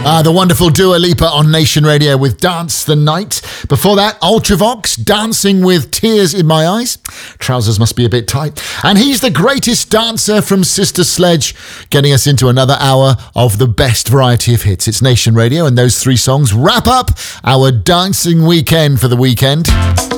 The wonderful Dua Lipa on Nation Radio with Dance the Night. Before that, Ultravox, Dancing with Tears in My Eyes. Trousers must be a bit tight. And he's the greatest dancer from Sister Sledge, getting us into another hour of the best variety of hits. It's Nation Radio, and those three songs wrap up our dancing weekend for the weekend.